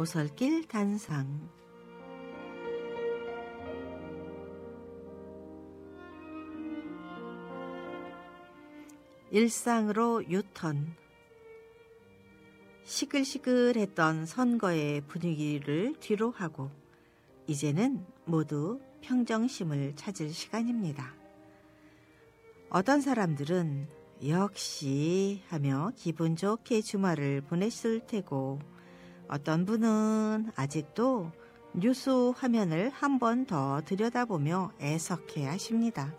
보살길 단상. 일상으로 유턴. 시끌시끌했던 선거의 분위기를 뒤로 하고 이제는 모두 평정심을 찾을 시간입니다. 어떤 사람들은 역시 하며 기분 좋게 주말을 보냈을 테고, 어떤 분은 아직도 뉴스 화면을 한 번 더 들여다보며 애석해 하십니다.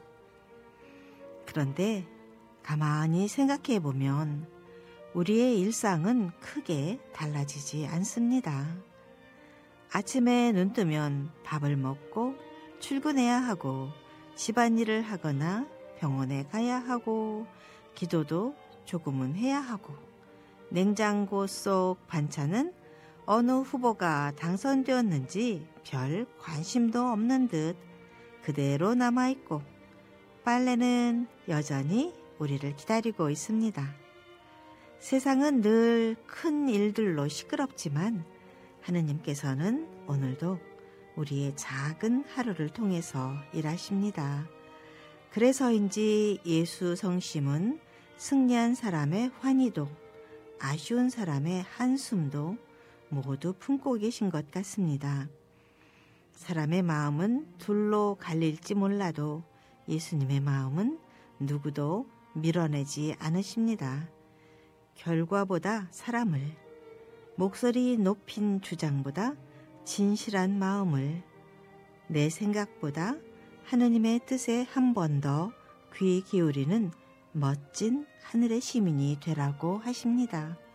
그런데 가만히 생각해 보면 우리의 일상은 크게 달라지지 않습니다. 아침에 눈 뜨면 밥을 먹고 출근해야 하고, 집안일을 하거나 병원에 가야 하고, 기도도 조금은 해야 하고, 냉장고 속 반찬은 어느 후보가 당선되었는지 별 관심도 없는 듯 그대로 남아있고, 빨래는 여전히 우리를 기다리고 있습니다. 세상은 늘 큰 일들로 시끄럽지만 하느님께서는 오늘도 우리의 작은 하루를 통해서 일하십니다. 그래서인지 예수 성심은 승리한 사람의 환희도, 아쉬운 사람의 한숨도 모두 품고 계신 것 같습니다. 사람의 마음은 둘로 갈릴지 몰라도 예수님의 마음은 누구도 밀어내지 않으십니다. 결과보다 사람을, 목소리 높인 주장보다 진실한 마음을, 내 생각보다 하느님의 뜻에 한 번 더 귀 기울이는 멋진 하늘의 시민이 되라고 하십니다.